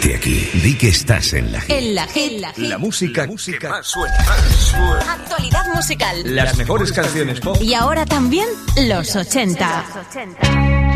Quédate aquí. Di que estás en la Hit. En la Hit. La música que más suena. Actualidad musical. Las mejores canciones pop. Y ahora también los 80.